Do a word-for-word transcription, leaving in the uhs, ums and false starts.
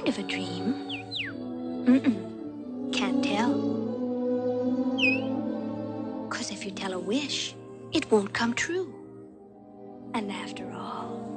kind of a dream? Mm-mm. Can't tell. 'Cause if you tell a wish, it won't come true. And after all,